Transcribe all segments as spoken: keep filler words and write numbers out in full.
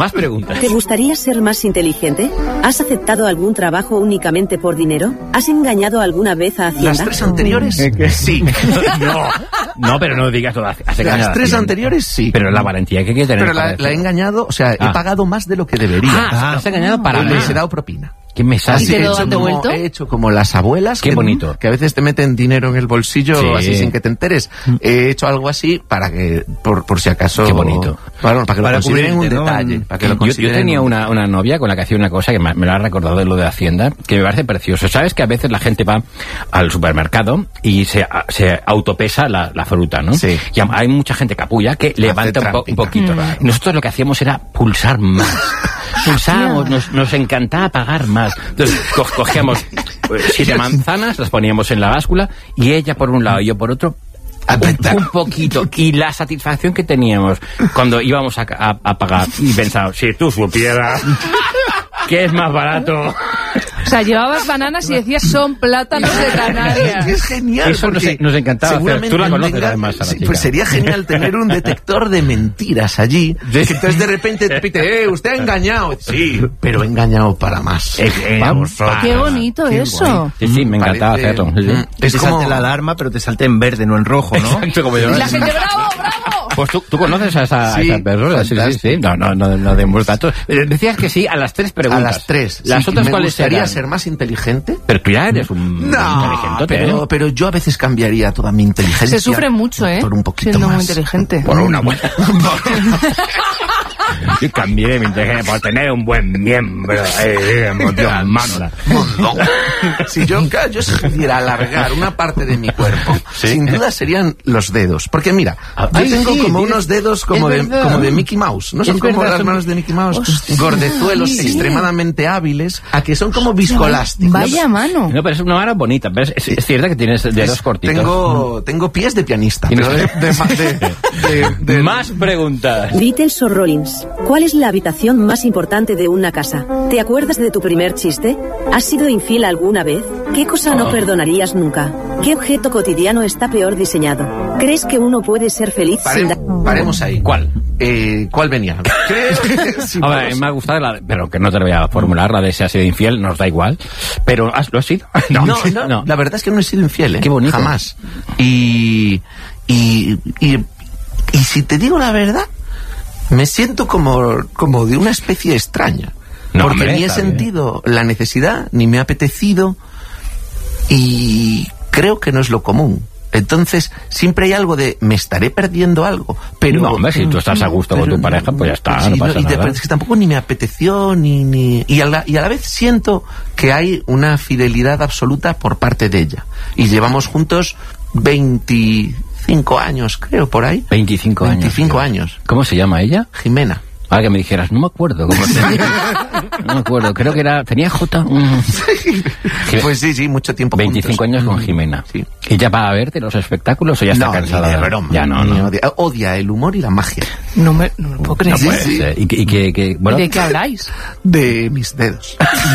Más preguntas. ¿Te gustaría ser más inteligente? ¿Has aceptado algún trabajo únicamente por dinero? ¿Has engañado alguna vez a Hacienda? ¿Las tres anteriores? Sí. No, no, pero no digas todo. Has Las tres anteriores sí. Pero la valentía que hay que tener. Pero la, la he engañado, o sea, ah. he pagado más de lo que debería. Ah, has engañado para les nada. he dado propina. ¿Qué me sale? Así he, hecho como, he hecho como las abuelas. Qué que, bonito. Que a veces te meten dinero en el bolsillo sí. así sin que te enteres. He hecho algo así para que, por, por si acaso... Qué bonito. Bueno, para que para lo consideren un ¿no? detalle. Para que lo yo, yo tenía un... una, una novia con la que hacía una cosa que me, me lo ha recordado de lo de Hacienda, que me parece precioso. ¿Sabes que a veces la gente va al supermercado y se, se autopesa la, la fruta, ¿no? Sí. Y hay mucha gente capulla que levanta un, po, un poquito. Mm. Nosotros lo que hacíamos era pulsar más. Pulsábamos, nos, nos encantaba pagar más. Entonces co cogíamos siete manzanas, las poníamos en la báscula y ella por un lado y yo por otro. Un, un poquito. Y la satisfacción que teníamos cuando íbamos a, a, a pagar y pensábamos, si tú supieras que es más barato. O sea, llevabas bananas y decías son plátanos de Canarias. Es genial. Eso nos, nos encantaba hacer. Tú la conoces tenga, además a la chica. Pues sería genial tener un detector de mentiras allí. Que entonces de repente te pite, eh, usted ha engañado. Sí, pero he engañado para más. Eh, eh, Vamos, para Qué bonito qué eso. Guay. Sí, sí, me encantaba Parece, hacerlo. Sí, sí. Es te como... salte la alarma, pero te salte en verde, no en rojo, ¿no? Exacto, como yo. Y la gente, bravo, bravo. Pues tú, tú conoces a esa, sí, a esa persona. Sí, sí, sí. No, no, no, no demos datos. Decías que sí a las tres preguntas. A las tres. Las sí, otras me cuáles gustaría eran? ser más inteligente. Pero tú ya eres un no, inteligente. Pero, pero yo a veces cambiaría toda mi inteligencia. Se sufre mucho, ¿eh? Por un poquito siendo más. muy inteligente. Por una buena. Yo cambié mi inteligencia por tener un buen miembro. Eh, Dios, manda. Si yo, yo si pudiera alargar una parte de mi cuerpo, ¿sí? Sin duda serían los dedos. Porque mira, yo Ay, tengo sí, como sí, unos dedos como de, como de Mickey Mouse. ¿No son como verdad, las son... manos de Mickey Mouse? Hostia, gordezuelos sí. extremadamente hábiles, a que son como viscoelásticos. Vaya mano. No, pero es una mano bonita. Pero es, es cierto que tienes dedos es, cortitos. Tengo, tengo pies de pianista. Pero de, de, de, de, de, de... Más preguntas. Beatles o Rollins. ¿Cuál es la habitación más importante de una casa? ¿Te acuerdas de tu primer chiste? ¿Has sido infiel alguna vez? ¿Qué cosa no oh. perdonarías nunca? ¿Qué objeto cotidiano está peor diseñado? ¿Crees que uno puede ser feliz Pare, sin... Paremos ahí. ¿Cuál? Eh, ¿Cuál venía? Sí, a ver, me ha gustado, la, pero que no te lo voy a formular, la de si has sido infiel, nos da igual. Pero ¿has, ¿lo has sido? No, no, no, no. La verdad es que no he sido infiel, ¿eh? Qué bonito. Jamás. Y, y, y, y si te digo la verdad, me siento como, como de una especie extraña. No, porque hombre, ni he sentido bien. La necesidad, ni me ha apetecido, y creo que no es lo común. Entonces, siempre hay algo de, me estaré perdiendo algo, pero... No, hombre, si tú estás a gusto con tu no, pareja, pues ya está, sí, no pasa no, y nada. Te, es que tampoco ni me apeteció, ni... ni y, a la, y a la vez siento que hay una fidelidad absoluta por parte de ella. Y llevamos juntos veinticinco años, creo, por ahí. veinticinco años. veinticinco años. ¿Cómo se llama ella? Jimena. Ahora que me dijeras, no me acuerdo cómo se llama. No me acuerdo, creo que era... ¿Tenía J? Sí. Pues sí, sí, mucho tiempo veinticinco juntos. años con Jimena. Sí. ¿Y ya va a verte los espectáculos o ya está no, cansada? Ni de broma. Ya no, no. Odia, odia el humor y la magia. No me, no me puedo creer. No puede ser. ¿Y, y que, que, bueno? ¿De qué habláis? De mis dedos.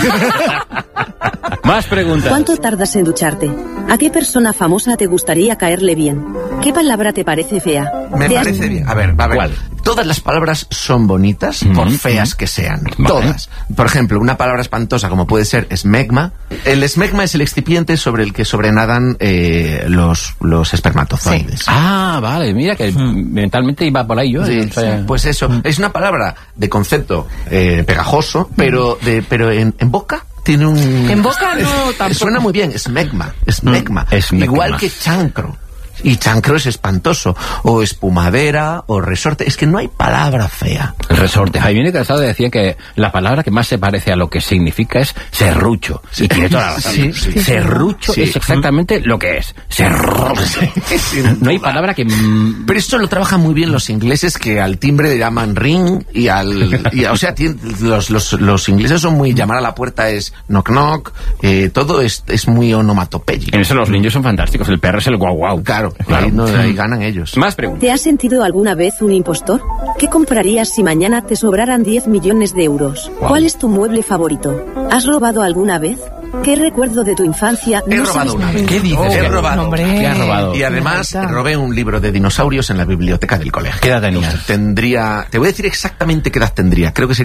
Más preguntas. ¿Cuánto tardas en ducharte? ¿A qué persona famosa te gustaría caerle bien? ¿Qué palabra te parece fea? Me ¿Te parece has... bien. A ver, a ver. ¿Cuál? Todas las palabras son bonitas, mm-hmm. por feas que sean. Vale. Todas. Por ejemplo, una palabra espantosa como puede ser esmegma. El esmegma es el excipiente sobre el que sobrenadan eh, los, los espermatozoides. Sí. Ah, vale. Mira que mm. mentalmente iba por ahí yo. Sí, o sea... sí. Pues eso. Mm. Es una palabra de concepto eh, pegajoso, pero, de, pero en, en boca... Tiene un... En boca no tampoco. Suena muy bien, esmegma, esmegma. Mm, esmegma. Igual que chancro. Y chancro es espantoso. O espumadera, o resorte. Es que no hay palabra fea. El resorte. Jaime Casado decía que la palabra que más se parece a lo que significa es serrucho. Sí. Y tiene toda la razón. Sí, sí, serrucho sí. es exactamente lo que es. Serrucho. Sí, no hay palabra que... Pero esto lo trabajan muy bien los ingleses, que al timbre le llaman ring y al... Y, o sea, tiene, los, los, los ingleses son muy... Llamar a la puerta es knock knock. Eh, todo es, es muy onomatopéyico. En eso los niños son fantásticos. El perro es el guau guau. Claro. Claro. Ahí, no, ahí ganan ellos. Más preguntas. ¿Te has sentido alguna vez un impostor? ¿Qué comprarías si mañana te sobraran diez millones de euros? Wow. ¿Cuál es tu mueble favorito? ¿Has robado alguna vez? ¿Qué recuerdo de tu infancia He no robado sabes una nada? vez. ¿Qué dices? He ¿Qué- robado. hombre. ¿Qué has robado? Y además Me encanta. robé un libro de dinosaurios en la biblioteca del colegio. ¿Qué edad tenías? Tendría... Te voy a decir exactamente qué edad tendría. Creo que sería